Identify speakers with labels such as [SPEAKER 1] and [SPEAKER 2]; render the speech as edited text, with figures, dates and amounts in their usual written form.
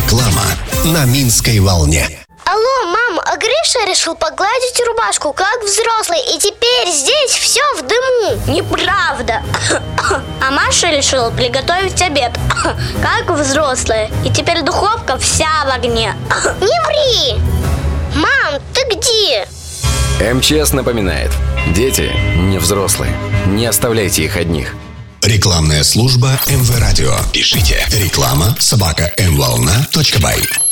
[SPEAKER 1] Реклама на Минской волне.
[SPEAKER 2] Алло, мам, а Гриша решил погладить рубашку, как взрослый, и теперь здесь все в дыму.
[SPEAKER 3] Неправда. А Маша решила приготовить обед, как взрослая, и теперь духовка вся в огне.
[SPEAKER 2] Не ври! Мам, ты где?
[SPEAKER 4] МЧС напоминает: дети не взрослые. Не оставляйте их одних.
[SPEAKER 1] Рекламная служба МВ Радио. Пишите реклама@mvolna.by.